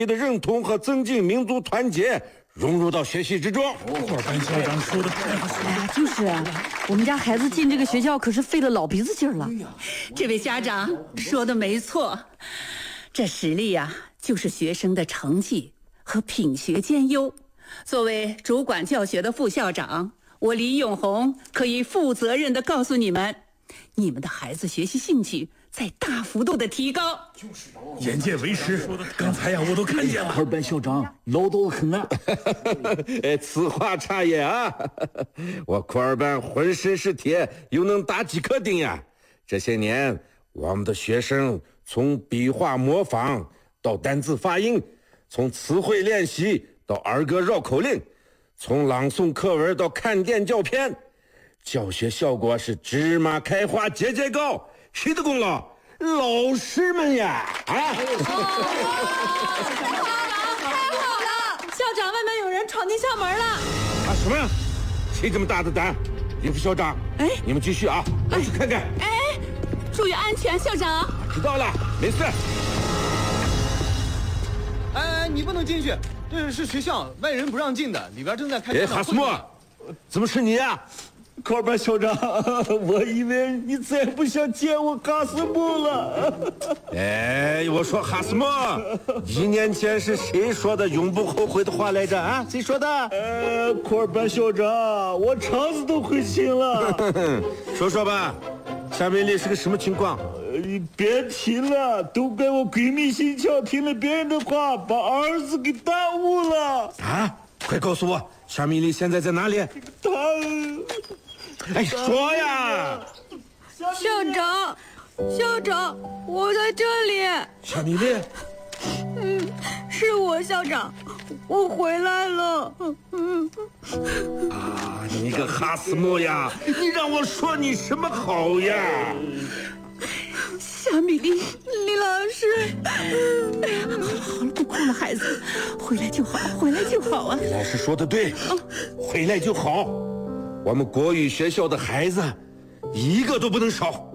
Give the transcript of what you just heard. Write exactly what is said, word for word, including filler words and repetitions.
的认同和增进民族团结，融入到学习之中。 库尔班校长说的太好哎呀，就是啊，我们家孩子进这个学校可是费了老鼻子劲儿了。 这位家长说的没错，这实力呀、啊，就是学生的成绩和品学兼优。作为主管教学的副校长，我李永红可以负责任地告诉你们，你们的孩子学习兴趣在大幅度的提高。 眼见为实，刚才呀我都看见了。 库尔班校长唠叨得很啊。 哎，此话差也啊！我库尔班浑身是铁，又能打几颗钉呀？这些年，我们的学生从笔画模仿到单字发音，从词汇练习到儿歌绕口令，从朗诵课文到看电教片，教学效果是芝麻开花节节高。谁的功劳？老师们呀！啊！ 太好了！校长，外面有人闯进校门了！ 啊，什么呀？谁这么大的胆？李副校长， 哎， 你们继续啊，我去看看。 哎，注意安全，校长。 知道了，没事。 哎，你不能进去，这是学校，外人不让进的，里边正在开。 哎，哈斯莫，怎么是你呀？ 库尔班校长，我以为你再不想见我哈斯莫了。 哎，我说哈斯莫，一年前是谁说的永不后悔的话来着啊？谁说的？ 呃，库尔班校长，我肠子都悔青了。 说说吧，夏美丽是个什么情况？ 你别提了，都怪我鬼迷心窍，听了别人的话，把儿子给耽误了。 啊！快告诉我，夏米丽现在在哪里？ 他， 哎，说呀！ 校长，校长，我在这里。 夏米丽， 嗯，是我校长，我回来了。嗯啊，你个哈斯莫呀，你让我说你什么好呀？ 夏米丽，李老师，哎呀，好了好了，不哭了，孩子，回来就好，回来就好啊。 老师说的对，回来就好。我们国语学校的孩子，一个都不能少。